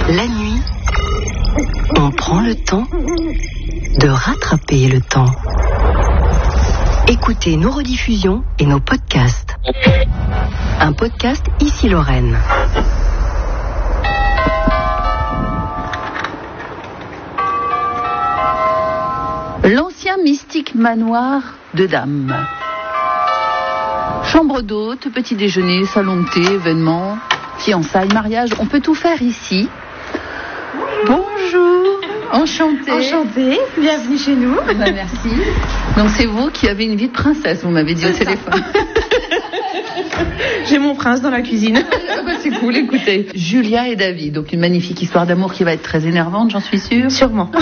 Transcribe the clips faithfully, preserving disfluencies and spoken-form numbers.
La nuit, on prend le temps de rattraper le temps. Écoutez nos rediffusions et nos podcasts. Un podcast Ici Lorraine. L'ancien mystique manoir de dames. Chambre d'hôte, petit déjeuner, salon de thé, événements, fiançailles, mariage. On peut tout faire ici. Bonjour. Enchantée. Enchantée. Bienvenue chez nous. Ben, merci. Donc c'est vous qui avez une vie de princesse, vous m'avez dit au téléphone. J'ai mon prince dans la cuisine. Ah bah c'est cool, écoutez. Julia et David, donc une magnifique histoire d'amour qui va être très énervante, j'en suis sûre. Sûrement.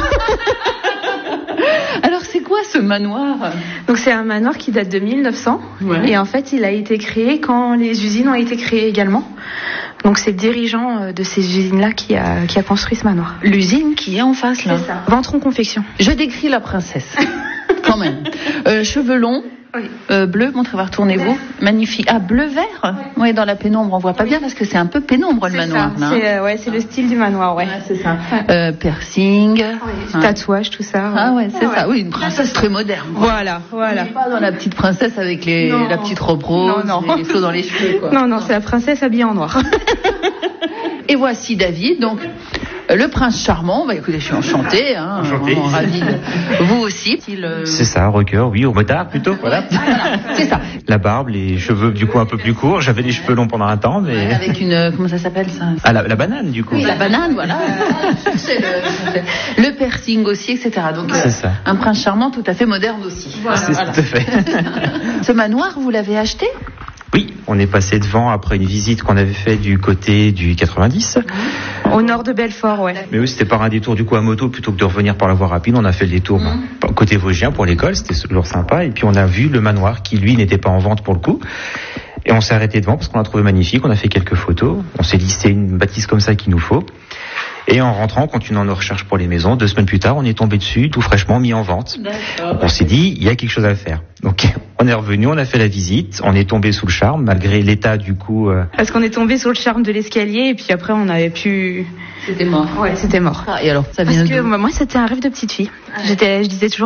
Alors c'est quoi ce manoir? Donc c'est un manoir qui date de mille neuf cents. Ouais. Et en fait il a été créé quand les usines ont été créées également. Donc c'est le dirigeant de ces usines-là qui a, qui a construit ce manoir. L'usine qui est en face là. C'est ça. Ventron Confection. Je décris la princesse. Quand même. Euh, cheveux longs. Oui. Euh, bleu, montrez-moi, retournez-vous. Magnifique. Ah, bleu-vert. Oui, ouais, dans la pénombre, on voit pas bien parce que c'est un peu pénombre le C'est manoir. ça. Là. C'est, euh, ouais, c'est le style du manoir, ouais. Ouais, c'est ça. Euh, piercing. Oui. Hein. Tatouage, tout ça. Ouais. Ah ouais, c'est ah, ça. Ouais. Oui, une princesse très moderne. Quoi. Voilà, voilà. On n'est pas dans la petite princesse avec les, Non. la petite robe rose, Non, non. les flots dans les cheveux. Quoi. Non, non, c'est la princesse habillée en noir. Et voici David, donc le prince charmant. Bah écoutez, je suis enchantée, hein, Enchantée. vraiment ravie. de- Vous aussi. Le... C'est ça, rocker, oui, au motard plutôt, voilà. C'est ça. La barbe, les cheveux du coup un peu plus courts. J'avais les cheveux longs pendant un temps, mais... Avec une, comment ça s'appelle ça? Ah, la, la banane du coup. Oui, la banane, voilà. C'est le, le piercing aussi, et cetera. Donc, C'est euh, ça. un prince charmant tout à fait moderne aussi. Voilà, C'est voilà. tout à fait. Ce manoir, vous l'avez acheté? Oui, on est passé devant après une visite qu'on avait fait du côté du quatre-vingt-dix. Au nord de Belfort, ouais. Mais oui, c'était par un détour du coup à moto plutôt que de revenir par la voie rapide. On a fait le détour Mhm. bon, côté Vosgien pour l'école, c'était toujours sympa. Et puis on a vu le manoir qui lui n'était pas en vente pour le coup. Et on s'est arrêté devant parce qu'on l'a trouvé magnifique. On a fait quelques photos. On s'est dit c'est une bâtisse comme ça qu'il nous faut. Et en rentrant, continuant nos recherches pour les maisons, deux semaines plus tard, on est tombé dessus, tout fraîchement mis en vente. D'accord. Donc on s'est dit, il y a quelque chose à faire. Donc on est revenu, on a fait la visite, on est tombé sous le charme, malgré l'état du coup... Euh... Parce qu'on est tombé sur le charme de l'escalier et puis après on avait pu... C'était mort. Ouais, c'était mort. Ah, et alors, ça Parce vient que d'où? bah, moi c'était un rêve de petite fille. J'étais, je disais toujours